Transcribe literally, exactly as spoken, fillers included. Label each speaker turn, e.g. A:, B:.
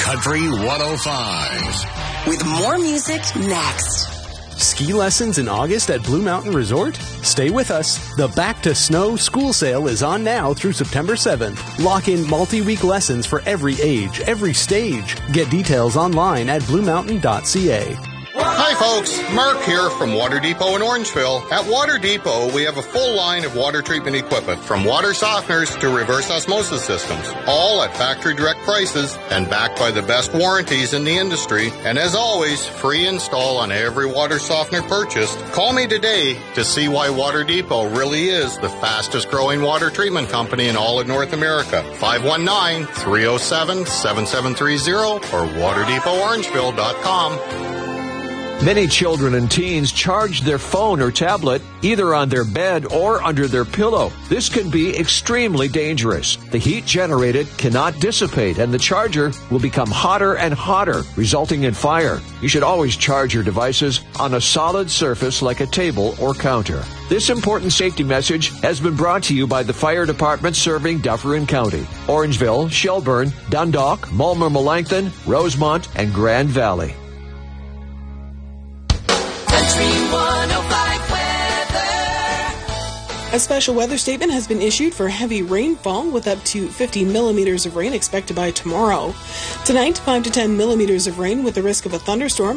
A: Country one oh five.
B: With more music next.
C: Ski lessons in August at Blue Mountain Resort? Stay with us. The Back to Snow school sale is on now through September seventh. Lock in multi-week lessons for every age, every stage. Get details online at blue mountain dot c a.
D: Hi folks, Mark here from Water Depot in Orangeville. At Water Depot, we have a full line of water treatment equipment, from water softeners to reverse osmosis systems, all at factory direct prices and backed by the best warranties in the industry. And as always, free install on every water softener purchased. Call me today to see why Water Depot really is the fastest growing water treatment company in all of North America. five one nine, three oh seven, seven seven three oh or water depot orangeville dot com.
E: Many children and teens charge their phone or tablet either on their bed or under their pillow. This can be extremely dangerous. The heat generated cannot dissipate, and the charger will become hotter and hotter, resulting in fire. You should always charge your devices on a solid surface like a table or counter. This important safety message has been brought to you by the fire department serving Dufferin County, Orangeville, Shelburne, Dundalk, Mulmer-Melancthon, Rosemont, and Grand Valley.
F: A special weather statement has been issued for heavy rainfall with up to fifty millimeters of rain expected by tomorrow. Tonight, five to ten millimeters of rain with the risk of a thunderstorm.